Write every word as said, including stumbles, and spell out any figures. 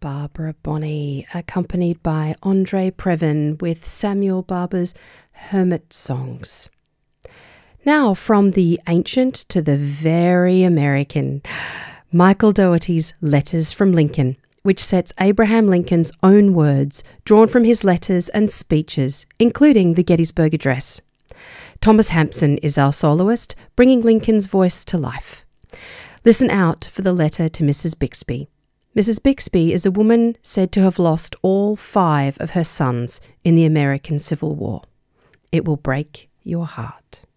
Barbara Bonney, accompanied by Andre Previn with Samuel Barber's Hermit Songs. Now, from the ancient to the very American, Michael Dougherty's Letters from Lincoln, which sets Abraham Lincoln's own words drawn from his letters and speeches, including the Gettysburg Address. Thomas Hampson is our soloist, bringing Lincoln's voice to life. Listen out for the letter to Missus Bixby. Missus Bixby is a woman said to have lost all five of her sons in the American Civil War. It will break your heart.